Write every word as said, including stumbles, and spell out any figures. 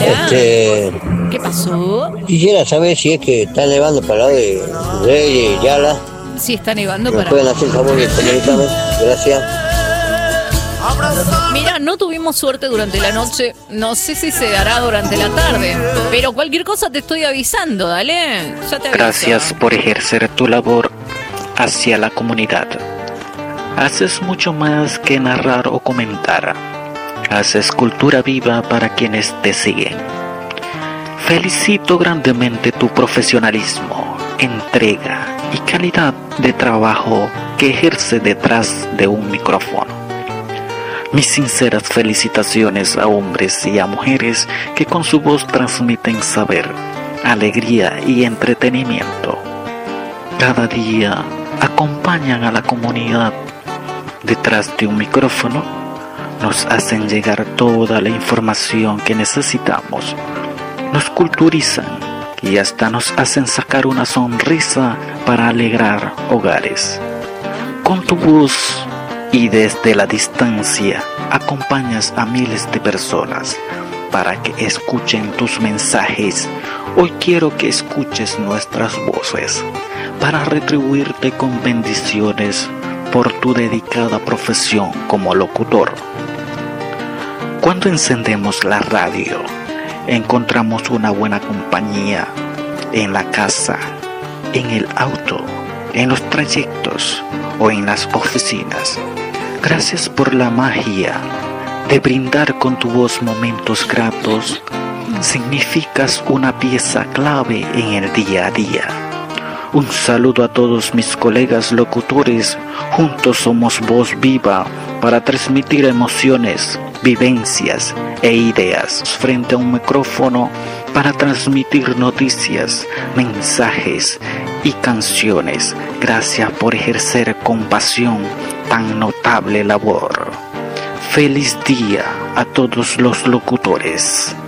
Este, ¿Qué pasó? quisiera saber si es que está nevando para el lado de Reyes, Yala. Sí, está nevando ¿Me para... pueden hacer el favor de comunicarme? Gracias. Mira, no tuvimos suerte durante la noche. No sé si se dará durante la tarde. Pero cualquier cosa te estoy avisando, dale. Ya te aviso. Gracias por ejercer tu labor hacia la comunidad. Haces mucho más que narrar o comentar. Haces cultura viva para quienes te siguen. Felicito grandemente tu profesionalismo, entrega y calidad de trabajo que ejerce detrás de un micrófono. Mis sinceras felicitaciones a hombres y a mujeres que con su voz transmiten saber, alegría y entretenimiento. Cada día acompañan a la comunidad detrás de un micrófono, nos hacen llegar toda la información que necesitamos, nos culturizan y hasta nos hacen sacar una sonrisa para alegrar hogares. Con tu voz y desde la distancia acompañas a miles de personas para que escuchen tus mensajes. Hoy quiero que escuches nuestras voces para retribuirte con bendiciones por tu dedicada profesión como locutor. Cuando encendemos la radio, encontramos una buena compañía en la casa, en el auto, en los trayectos o en las oficinas. Gracias por la magia de brindar con tu voz momentos gratos. Significas una pieza clave en el día a día. Un saludo a todos mis colegas locutores. Juntos somos voz viva para transmitir emociones, vivencias e ideas frente a un micrófono para transmitir noticias, mensajes y canciones. Gracias por ejercer con pasión tan notable labor. Feliz día a todos los locutores.